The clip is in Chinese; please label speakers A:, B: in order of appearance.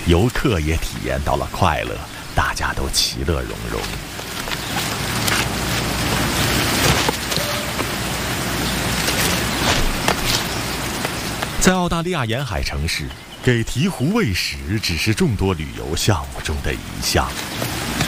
A: 游客也体验到了快乐，大家都其乐融融。在澳大利亚沿海城市，给鹈鹕喂食只是众多旅游项目中的一项。